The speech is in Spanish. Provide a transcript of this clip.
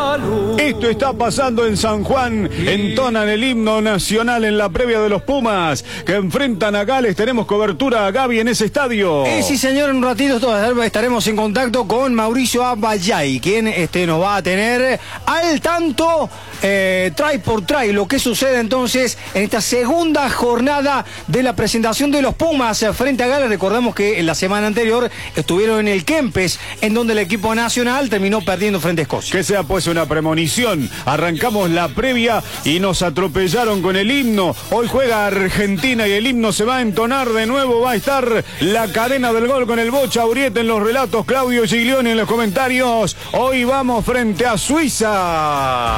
Esto está pasando en San Juan. Entonan el himno nacional en la previa de los Pumas que enfrentan a Gales. Tenemos cobertura a Gaby en ese estadio. Sí, señor, en un ratito estaremos en contacto con Mauricio Abayay, quien nos va a tener al tanto try por try lo que sucede entonces en esta segunda jornada de la presentación de los Pumas frente a Gales. Recordamos que en la semana anterior estuvieron en el Kempes, en donde el equipo nacional terminó perdiendo frente a Escocia. Que sea pues una premonición. Arrancamos la previa y nos atropellaron con el himno. Hoy juega Argentina y el himno se va a entonar de nuevo. Va a estar la cadena del gol con el Bocha Urieta en los relatos, Claudio Giglioni en los comentarios. Hoy vamos frente a Suiza.